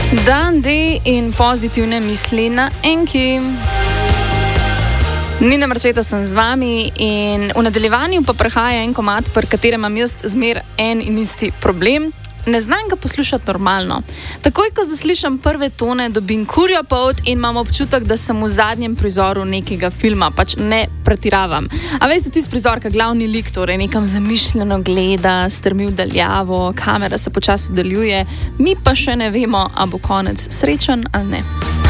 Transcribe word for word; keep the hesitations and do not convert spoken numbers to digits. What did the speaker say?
Dan D in pozitivne misli na enki. Nina Marčeta sem z vami in v nadaljevanju pa prihaja en komad, pri katerem imam jaz zmer en in isti problem. Ne znam ga poslušati normalno. Takoj, ko zaslišam prve tone, dobim kurjo polt in imam občutek, da sem v zadnjem prizoru nekega filma, pač ne pretiravam. A veste, tisti prizor, ka glavni lik torej nekam zamišljeno gleda, strmi v daljavo, kamera se počasi daljuje, mi pa še ne vemo, a bo konec srečen ali ne.